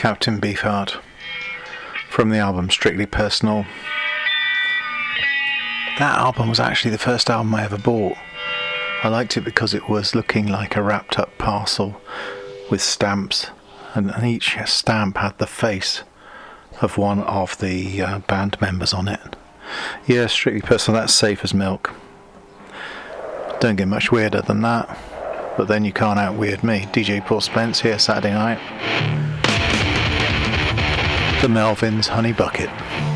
Captain Beefheart from the album Strictly Personal. That album was actually the first album I ever bought. I liked it because it was looking like a wrapped up parcel with stamps, and each stamp had the face of one of the band members on it. Yeah, Strictly Personal, that's safe as milk. Don't get much weirder than that, but then you can't out-weird me. DJ Paul Spence here Saturday night. The Melvins Honey Bucket.